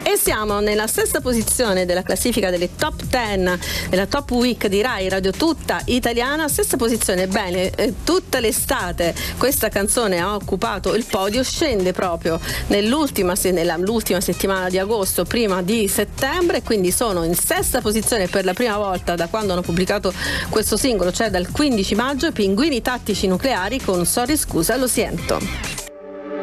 E siamo nella sesta posizione della classifica delle top 10 della Top Week di Rai Radio Tutta Italiana. Sesta posizione, bene, tutta l'estate questa canzone ha occupato il podio, scende proprio nell'ultima settimana di agosto, prima di settembre, quindi sono in sesta posizione per la prima volta da quando hanno pubblicato questo singolo, cioè dal 15 maggio, Pinguini Tattici Nucleari con Sorry Scusa Lo Siento.